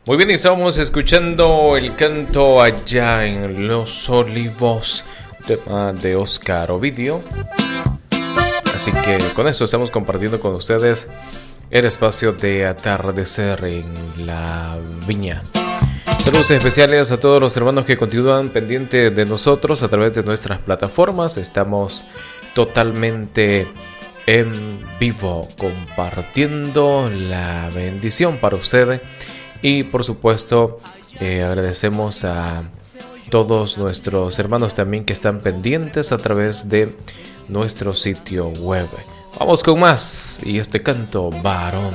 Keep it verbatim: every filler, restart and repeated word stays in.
Muy bien, y estamos escuchando el canto Allá en los Olivos, tema de Oscar Ovidio. Así que con eso estamos compartiendo con ustedes el espacio de atardecer en la viña. Saludos especiales a todos los hermanos que continúan pendientes de nosotros a través de nuestras plataformas. Estamos totalmente en vivo compartiendo la bendición para ustedes. Y por supuesto eh, agradecemos a todos nuestros hermanos también que están pendientes a través de nuestro sitio web. Vamos con más y este canto varón.